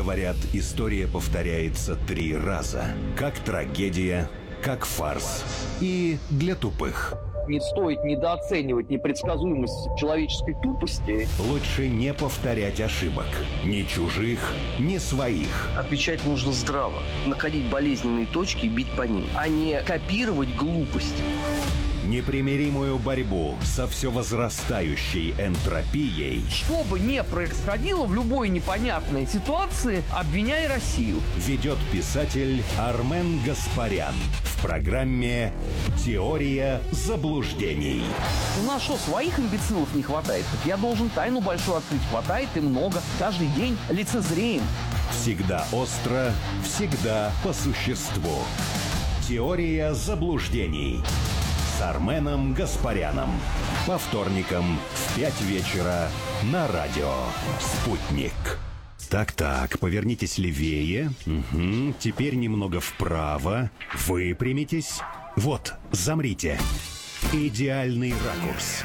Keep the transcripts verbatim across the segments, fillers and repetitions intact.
Говорят, история повторяется три раза. Как трагедия, как фарс и для тупых. Не стоит недооценивать непредсказуемость человеческой тупости. Лучше не повторять ошибок. Ни чужих, ни своих. Отвечать нужно здраво. Находить болезненные точки и бить по ним, а не копировать глупость. Непримиримую борьбу со все возрастающей энтропией. Что бы ни происходило в любой непонятной ситуации, обвиняй Россию. Ведет писатель Армен Гаспарян в программе «Теория заблуждений». У нас что, своих имбецилов не хватает? Я должен тайну большую открыть. Хватает и много. Каждый день лицезреем. Всегда остро, всегда по существу. «Теория заблуждений» с Арменом Гаспаряном. По вторникам в пять вечера на радио «Спутник». Так-так, повернитесь левее. Угу. Теперь немного вправо. Выпрямитесь. Вот, замрите. Идеальный ракурс.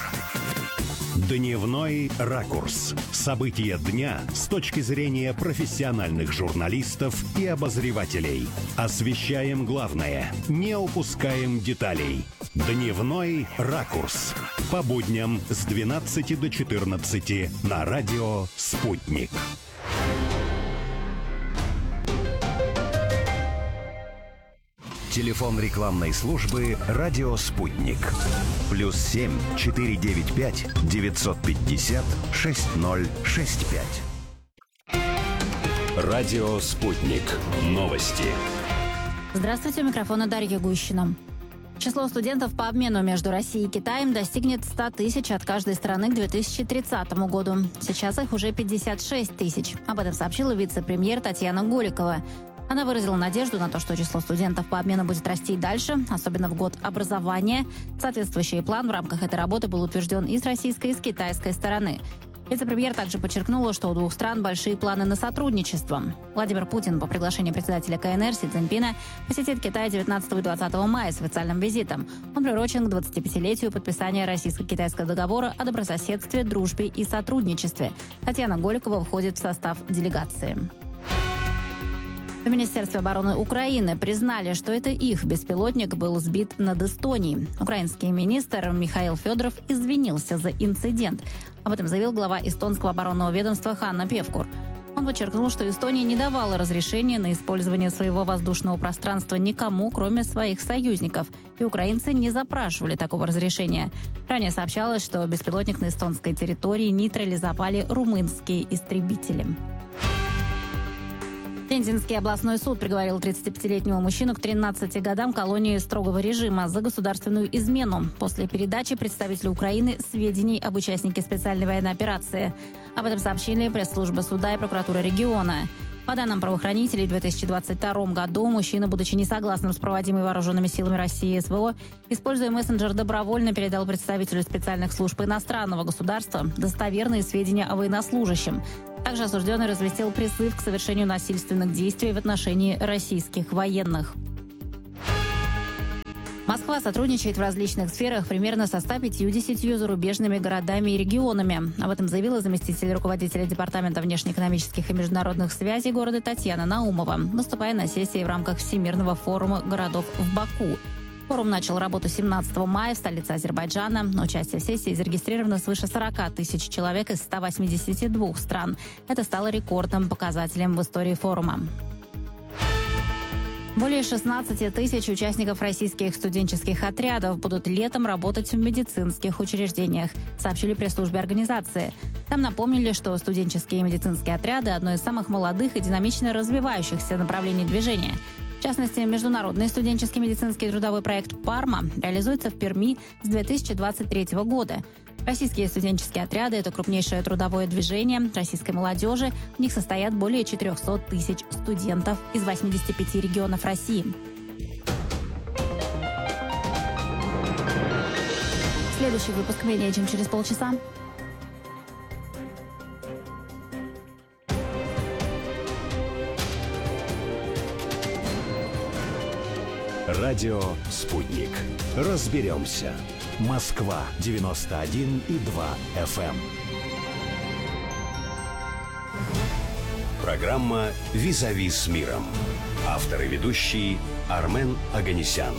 Дневной ракурс. События дня с точки зрения профессиональных журналистов и обозревателей. Освещаем главное, не упускаем деталей. Дневной ракурс. По будням с двенадцати до четырнадцати на радио «Спутник». Телефон рекламной службы «Радио Спутник». Плюс семь четыре девять пять девятьсот пятьдесят шесть ноль шесть пять. Радио Спутник. Новости. Здравствуйте, у микрофона Дарья Гущина. Число студентов по обмену между Россией и Китаем достигнет ста тысяч от каждой страны к две тысячи тридцатому году. Сейчас их уже пятьдесят шесть тысяч. Об этом сообщила вице-премьер Татьяна Голикова. Она выразила надежду на то, что число студентов по обмену будет расти и дальше, особенно в год образования. Соответствующий план в рамках этой работы был утвержден и с российской, и с китайской стороны. Вице-премьер также подчеркнула, что у двух стран большие планы на сотрудничество. Владимир Путин по приглашению председателя ка эн эр Си Цзиньпина посетит Китай девятнадцатого и двадцатого мая с официальным визитом. Он приурочен к двадцатипятилетию подписания российско-китайского договора о добрососедстве, дружбе и сотрудничестве. Татьяна Голикова входит в состав делегации. В Министерстве обороны Украины признали, что это их беспилотник был сбит над Эстонией. Украинский министр Михаил Федоров извинился за инцидент. Об этом заявил глава эстонского оборонного ведомства Ханна Певкур. Он подчеркнул, что Эстония не давала разрешения на использование своего воздушного пространства никому, кроме своих союзников. И украинцы не запрашивали такого разрешения. Ранее сообщалось, что беспилотник на эстонской территории нейтрализовали румынские истребители. Пензенский областной суд приговорил тридцатипятилетнего мужчину к тринадцати годам колонии строгого режима за государственную измену после передачи представителю Украины сведений об участнике специальной военной операции. Об этом сообщили пресс-служба суда и прокуратура региона. По данным правоохранителей, в две тысячи двадцать втором году мужчина, будучи несогласным с проводимой вооруженными силами России СВО, используя мессенджер, добровольно передал представителю специальных служб иностранного государства достоверные сведения о военнослужащем. Также осужденный разместил призыв к совершению насильственных действий в отношении российских военных. Москва сотрудничает в различных сферах примерно со ста пятьюдесятью зарубежными городами и регионами. Об этом заявила заместитель руководителя Департамента внешнеэкономических и международных связей города Татьяна Наумова, выступая на сессии в рамках Всемирного форума городов в Баку. Форум начал работу семнадцатого мая в столице Азербайджана. На участие в сессии зарегистрировано свыше сорока тысяч человек из ста восьмидесяти двух стран. Это стало рекордным показателем в истории форума. Более шестнадцати тысяч участников российских студенческих отрядов будут летом работать в медицинских учреждениях, сообщили пресс-службе организации. Там напомнили, что студенческие медицинские отряды – одно из самых молодых и динамично развивающихся направлений движения. В частности, международный студенческий медицинский трудовой проект «Парма» реализуется в Перми с две тысячи двадцать третьего года. Российские студенческие отряды – это крупнейшее трудовое движение российской молодежи. В них состоят более четырехсот тысяч студентов из восьмидесяти пяти регионов России. Следующий выпуск менее чем через полчаса. Радио «Спутник». Разберемся. Москва девяносто один и два эф эм. Программа «Визави с миром». Автор и ведущий Армен Оганесян.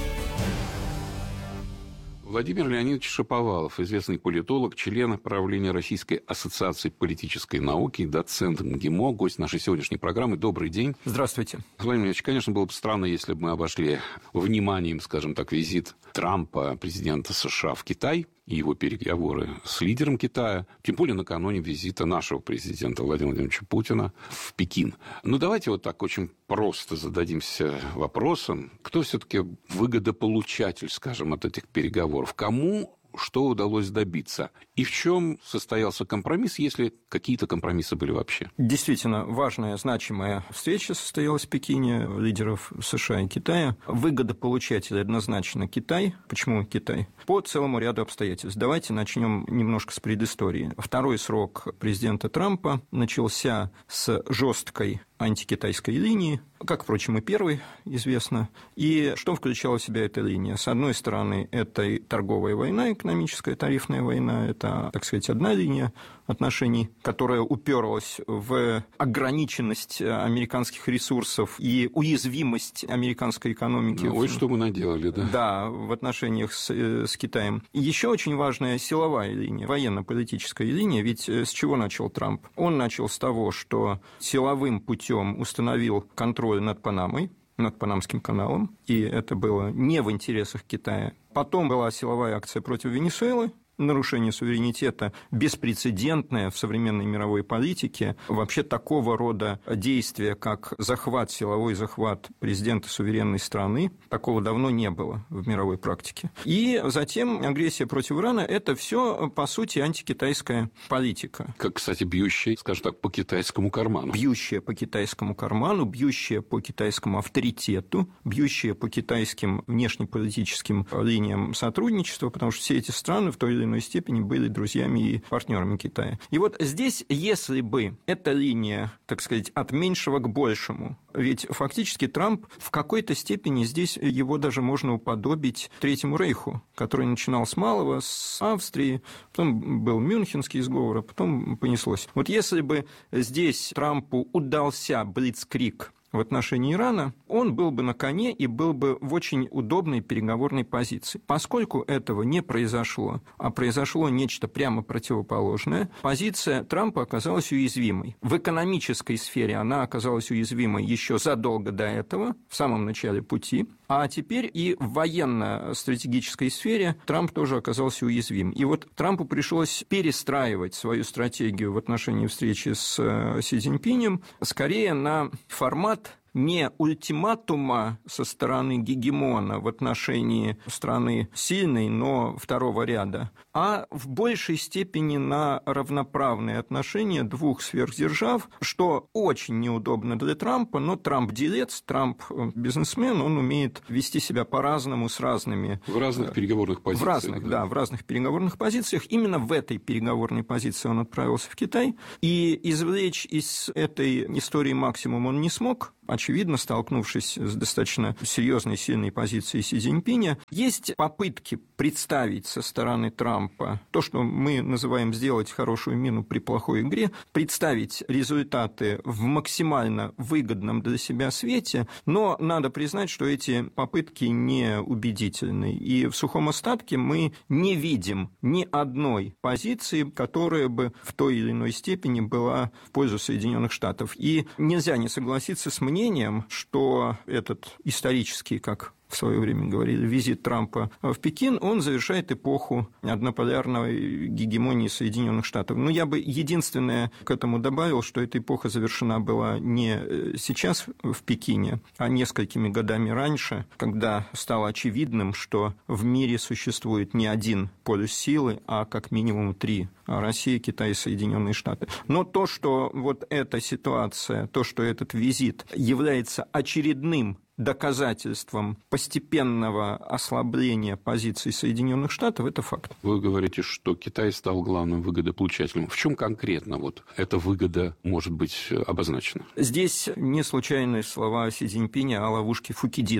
Владимир Леонидович Шаповалов, известный политолог, член правления Российской ассоциации политической науки, доцент МГИМО, гость нашей сегодняшней программы. Добрый день. Здравствуйте. Владимир Леонидович, конечно, было бы странно, если бы мы обошли вниманием, скажем так, визит Трампа, президента США, в Китай и его переговоры с лидером Китая, тем более накануне визита нашего президента Владимира Владимировича Путина в Пекин. Но давайте вот так очень просто зададимся вопросом, кто все-таки выгодополучатель, скажем, от этих переговоров, кому что удалось добиться, и в чем состоялся компромисс, если какие-то компромиссы были вообще? Действительно, важная, значимая встреча состоялась в Пекине лидеров США и Китая. Выгодополучатель однозначно Китай. Почему Китай? По целому ряду обстоятельств. Давайте начнем немножко с предыстории. Второй срок президента Трампа начался с жесткой антикитайской линии, как, впрочем, и первый, известно. И что включала в себя эта линия? С одной стороны, это и торговая война, экономическая тарифная война, это, так сказать, одна линия отношений, которая уперлась в ограниченность американских ресурсов и уязвимость американской экономики. Ну, ой, что мы наделали, да? Да, в отношениях с, с Китаем. Еще очень важная силовая линия, военно-политическая линия, ведь с чего начал Трамп? Он начал с того, что силовым путем установил контроль над Панамой, над Панамским каналом, и это было не в интересах Китая. Потом была силовая акция против Венесуэлы, нарушение суверенитета беспрецедентное в современной мировой политике. Вообще такого рода действия, как захват, силовой захват президента суверенной страны, такого давно не было в мировой практике. И затем агрессия против Ирана – это все, по сути, антикитайская политика. Как, кстати, бьющая, скажем так, по китайскому карману. Бьющая по китайскому карману, бьющая по китайскому авторитету, бьющая по китайским внешнеполитическим линиям сотрудничества, потому что все эти страны в той или иной степени были друзьями и партнерами Китая. И вот здесь, если бы эта линия, так сказать, от меньшего к большему, ведь фактически Трамп в какой-то степени здесь его даже можно уподобить Третьему Рейху, который начинал с малого, с Австрии, потом был Мюнхенский сговор, а потом понеслось. Вот если бы здесь Трампу удался блицкриг в отношении Ирана, он был бы на коне и был бы в очень удобной переговорной позиции. Поскольку этого не произошло, а произошло нечто прямо противоположное, позиция Трампа оказалась уязвимой. В экономической сфере она оказалась уязвимой еще задолго до этого, в самом начале пути, а теперь и в военно-стратегической сфере Трамп тоже оказался уязвим. И вот Трампу пришлось перестраивать свою стратегию в отношении встречи с Си Цзиньпинем скорее на формат не ультиматума со стороны гегемона в отношении страны сильной, но второго ряда, а в большей степени на равноправные отношения двух сверхдержав, что очень неудобно для Трампа, но Трамп делец, Трамп бизнесмен, он умеет вести себя по-разному с разными... В разных переговорных позициях. В разных, да. да, в разных переговорных позициях. Именно в этой переговорной позиции он отправился в Китай, и извлечь из этой истории максимум он не смог, очевидно, столкнувшись с достаточно серьезной, сильной позицией Си Цзиньпиня. Есть попытки представить со стороны Трампа то, что мы называем сделать хорошую мину при плохой игре, представить результаты в максимально выгодном для себя свете, но надо признать, что эти попытки не убедительны. И в сухом остатке мы не видим ни одной позиции, которая бы в той или иной степени была в пользу Соединенных Штатов. И нельзя не согласиться с мнением, что этот исторический, как в свое время говорили, визит Трампа в Пекин, он завершает эпоху однополярной гегемонии Соединенных Штатов. Но я бы единственное к этому добавил, что эта эпоха завершена была не сейчас в Пекине, а несколькими годами раньше, когда стало очевидным, что в мире существует не один полюс силы, а как минимум три – Россия, Китай и Соединенные Штаты. Но то, что вот эта ситуация, то, что этот визит является очередным доказательством постепенного ослабления позиций Соединенных Штатов, это факт. Вы говорите, что Китай стал главным выгодополучателем. В чем конкретно вот эта выгода может быть обозначена? Здесь не случайные слова Си Цзиньпиня о ловушке Фукидида.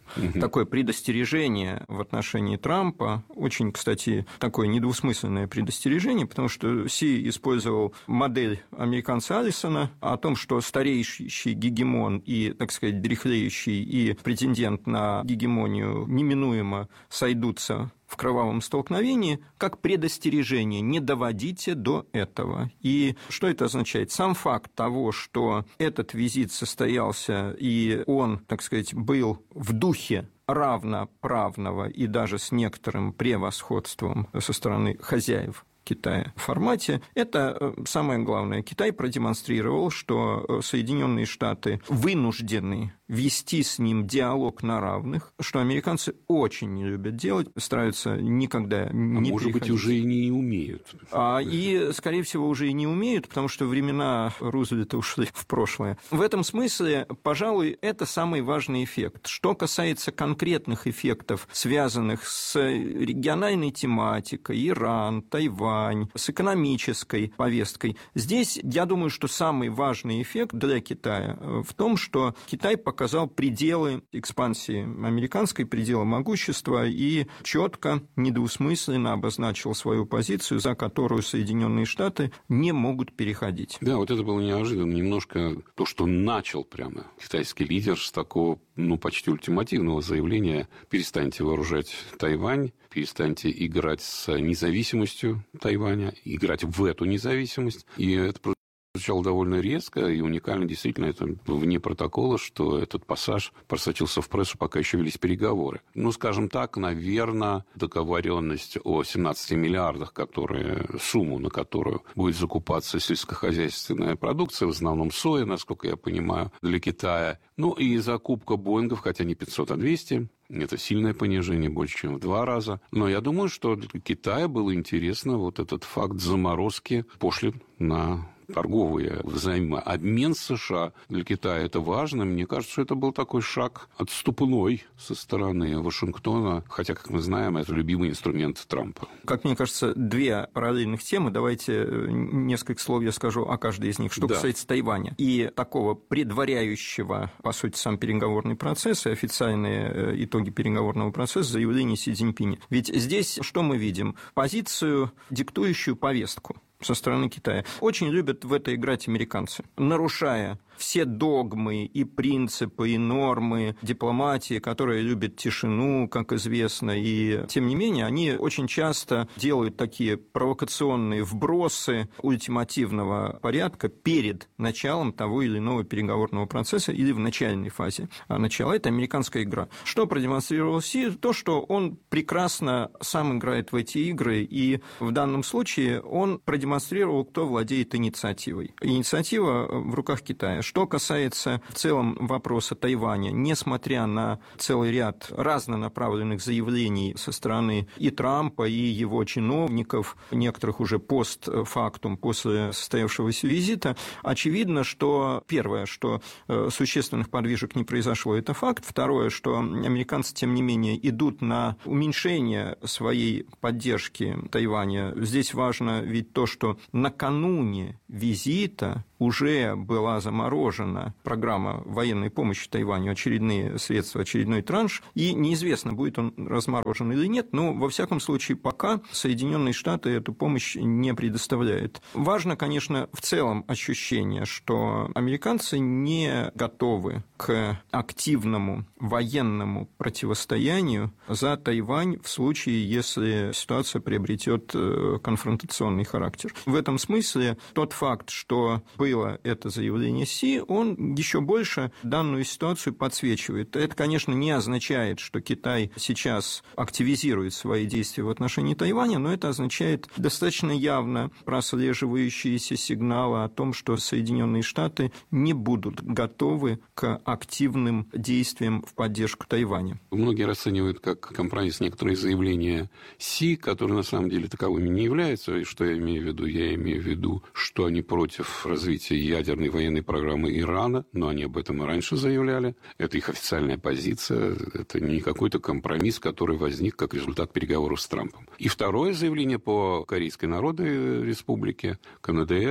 Угу. Такое предостережение в отношении Трампа, очень, кстати, такое недвусмысленное предостережение, потому что Си использовал модель американца Аллисона о том, что стареющий гегемон и, так сказать, дряхлеющий и претендент на гегемонию неминуемо сойдутся в кровавом столкновении, как предостережение: не доводите до этого. И что это означает? Сам факт того, что этот визит состоялся, и он, так сказать, был в духе равноправного и даже с некоторым превосходством со стороны хозяев Китая в формате, это самое главное. Китай продемонстрировал, что Соединенные Штаты вынуждены вести с ним диалог на равных, что американцы очень не любят делать, стараются никогда а не может переходить. быть, уже и не умеют. А, и, скорее всего, уже и не умеют, потому что времена Рузвельта ушли в прошлое. В этом смысле, пожалуй, это самый важный эффект. Что касается конкретных эффектов, связанных с региональной тематикой, Иран, Тайвань, с экономической повесткой, здесь, я думаю, что самый важный эффект для Китая в том, что Китай показал показал пределы экспансии американской, пределы могущества и четко, недвусмысленно обозначил свою позицию, за которую Соединенные Штаты не могут переходить. Да, вот это было неожиданно. Немножко то, что начал прямо китайский лидер с такого, ну, почти ультимативного заявления: перестаньте вооружать Тайвань, перестаньте играть с независимостью Тайваня, играть в эту независимость. И это звучало довольно резко и уникально. Действительно, это вне протокола, что этот пассаж просочился в прессу, пока еще велись переговоры. Ну, скажем так, наверное, договоренность о семнадцати миллиардах, которые, сумму, на которую будет закупаться сельскохозяйственная продукция, в основном соя, насколько я понимаю, для Китая. Ну, и закупка Боингов, хотя не пятьсот, а двести. Это сильное понижение, больше, чем в два раза. Но я думаю, что для Китая было интересно вот этот факт заморозки пошлин на торговый взаимообмен с США. Для Китая это важно. Мне кажется, что это был такой шаг отступной со стороны Вашингтона, хотя, как мы знаем, это любимый инструмент Трампа. Как мне кажется, две параллельных темы. Давайте несколько слов я скажу о каждой из них. Что да. касается Тайваня и такого предваряющего, по сути, сам переговорный процесс и официальные итоги переговорного процесса, заявление Си Цзиньпиня. Ведь здесь что мы видим? Позицию, диктующую повестку со стороны Китая. Очень любят в это играть американцы, нарушая все догмы и принципы, и нормы дипломатии, которые любят тишину, как известно, и тем не менее они очень часто делают такие провокационные вбросы ультимативного порядка перед началом того или иного переговорного процесса или в начальной фазе. А начало – это американская игра. Что продемонстрировал Си? То, что он прекрасно сам играет в эти игры, и в данном случае он продемонстрировал, кто владеет инициативой. Инициатива в руках Китая. Что касается в целом вопроса Тайваня, несмотря на целый ряд разнонаправленных заявлений со стороны и Трампа, и его чиновников, некоторых уже постфактум, после состоявшегося визита, очевидно, что первое, что существенных подвижек не произошло, это факт. Второе, что американцы, тем не менее, идут на уменьшение своей поддержки Тайваня. Здесь важно ведь то, что накануне визита уже была заморожена программа военной помощи Тайваню, очередные средства, очередной транш, и неизвестно, будет он разморожен или нет, но, во всяком случае, пока Соединенные Штаты эту помощь не предоставляют. Важно, конечно, в целом ощущение, что американцы не готовы к активному военному противостоянию за Тайвань в случае, если ситуация приобретет конфронтационный характер. В этом смысле тот факт, что было это заявление Си, он еще больше данную ситуацию подсвечивает. Это, конечно, не означает, что Китай сейчас активизирует свои действия в отношении Тайваня, но это означает достаточно явно прослеживающиеся сигналы о том, что Соединенные Штаты не будут готовы к активным действиям в поддержку Тайваня. Многие расценивают как компромисс некоторые заявления Си, которые на самом деле таковыми не являются. И что я имею в виду? Я имею в виду, что они против развития ядерной военной программы Ирана, но они об этом и раньше заявляли. Это их официальная позиция, это не какой-то компромисс, который возник как результат переговоров с Трампом. И второе заявление по Корейской Народной Республике, ка эн дэ эр,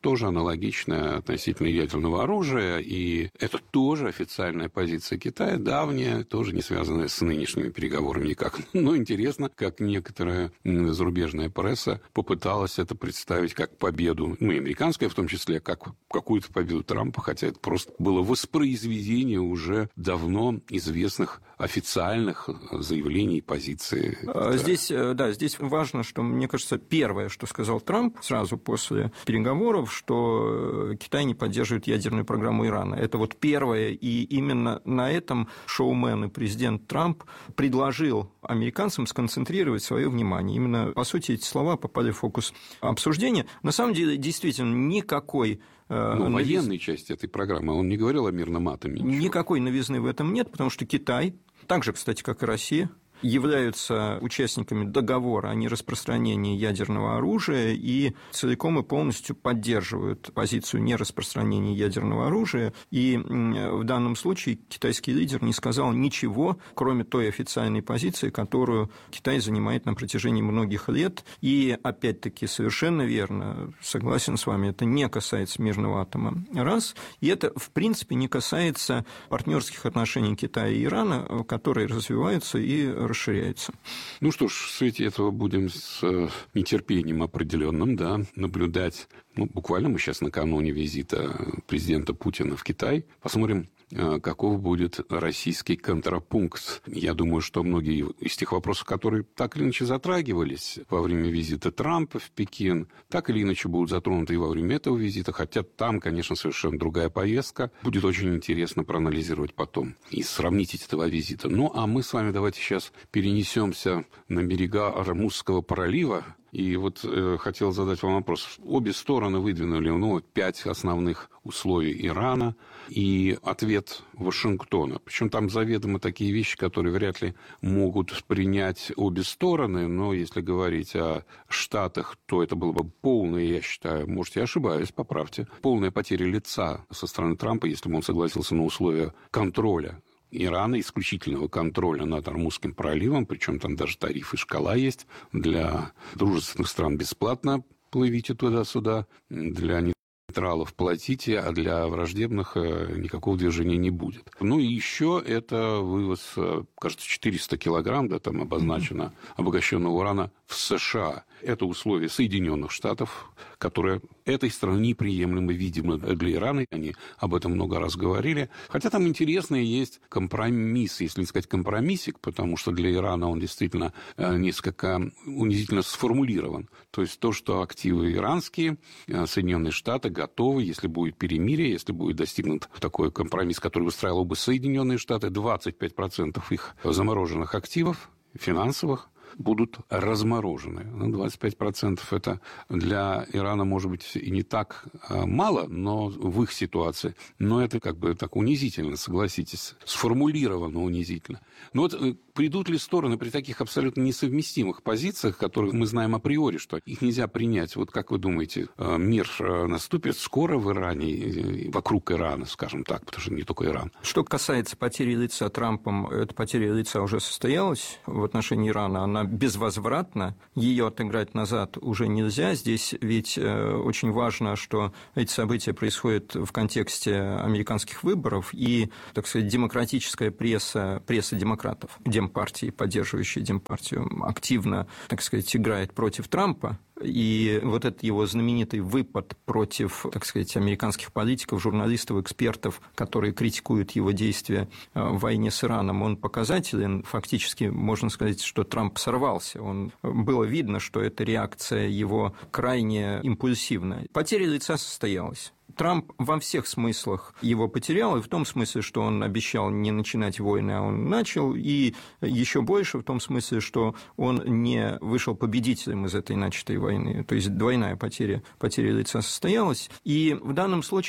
тоже аналогичная относительно ядерного оружия, и это тоже официальная позиция Китая, давняя, тоже не связанная с нынешними переговорами никак. Но интересно, как некоторая зарубежная пресса попыталась это представить как победу, ну, и американская в том числе, как какую-то победу Трампа, хотя это просто было воспроизведение уже давно известных официальных заявлений и позиций. Здесь, да, здесь важно, что, мне кажется, первое, что сказал Трамп сразу после переговоров, что Китай не поддерживает ядерную программу Ирана. Это вот первое, и именно на этом шоумен и президент Трамп предложил американцам сконцентрировать свое внимание. Именно, по сути, эти слова попали в фокус обсуждения. На самом деле, действительно, никакой... Ну, навиз... военной части этой программы. Он не говорил о мирном атоме. Ничего. Никакой новизны в этом нет, потому что Китай, так же, кстати, как и Россия, являются участниками договора о нераспространении ядерного оружия и целиком и полностью поддерживают позицию нераспространения ядерного оружия. И в данном случае китайский лидер не сказал ничего, кроме той официальной позиции, которую Китай занимает на протяжении многих лет. И, опять-таки, совершенно верно, согласен с вами, это не касается мирного атома. Раз. И это, в принципе, не касается партнерских отношений Китая и Ирана, которые развиваются и расширяется. Ну что ж, в свете этого будем с нетерпением определенным, да, наблюдать. Ну, буквально мы сейчас накануне визита президента Путина в Китай. Посмотрим, каков будет российский контрапункт. Я думаю, что многие из тех вопросов, которые так или иначе затрагивались во время визита Трампа в Пекин, так или иначе будут затронуты и во время этого визита, хотя там, конечно, совершенно другая повестка. Будет очень интересно проанализировать потом и сравнить эти два визита. Ну, а мы с вами давайте сейчас перенесемся на берега Ормузского пролива. И вот э, хотел задать вам вопрос. Обе стороны выдвинули ну, пять основных условий Ирана и ответ Вашингтона. Причем там заведомо такие вещи, которые вряд ли могут принять обе стороны. Но если говорить о Штатах, то это было бы полное, я считаю, может, я ошибаюсь, поправьте, полная потеря лица со стороны Трампа, если бы он согласился на условия контроля Ирана, исключительного контроля над Ормузским проливом, причем там даже тариф и шкала есть. Для дружественных стран бесплатно плывите туда-сюда, для нейтралов платите, а для враждебных никакого движения не будет. Ну и еще это вывоз, кажется, четыреста килограмм, да, там обозначено, обогащенного урана в США. Это условие Соединенных Штатов, которые этой страны неприемлемы, видимо, для Ирана. Они об этом много раз говорили. Хотя там интересный есть компромисс, если не сказать компромиссик, потому что для Ирана он действительно несколько унизительно сформулирован. То есть то, что активы иранские, Соединенные Штаты готовы, если будет перемирие, если будет достигнут такой компромисс, который выстраивал бы Соединенные Штаты, двадцать пять процентов их замороженных активов финансовых будут разморожены. двадцать пять процентов это для Ирана, может быть, и не так мало, но в их ситуации. Но это как бы так унизительно, согласитесь, сформулировано унизительно. Но вот придут ли стороны при таких абсолютно несовместимых позициях, которые мы знаем априори, что их нельзя принять? Вот как вы думаете, мир наступит скоро в Иране, вокруг Ирана, скажем так, потому что не только Иран? Что касается потери лица Трампом, эта потеря лица уже состоялась в отношении Ирана, она безвозвратна, ее отыграть назад уже нельзя. Здесь ведь очень важно, что эти события происходят в контексте американских выборов, и, так сказать, демократическая пресса, пресса демократов, демпартии, поддерживающая демпартию, активно, так сказать, играет против Трампа. И вот этот его знаменитый выпад против, так сказать, американских политиков, журналистов, экспертов, которые критикуют его действия в войне с Ираном, он показателен. Фактически можно сказать, что Трамп сорвался. Он... Было видно, что эта реакция его крайне импульсивная. Потеря лица состоялась. Трамп во всех смыслах его потерял, и в том смысле, что он обещал не начинать войны, а он начал, и еще больше в том смысле, что он не вышел победителем из этой начатой войны. То есть двойная потеря, потеря лица состоялась. И в данном случае